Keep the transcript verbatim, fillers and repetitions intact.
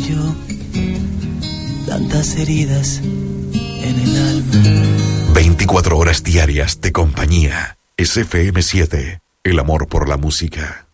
yo tantas heridas en el alma. veinticuatro horas diarias de compañía. Es F M siete, el amor por la música.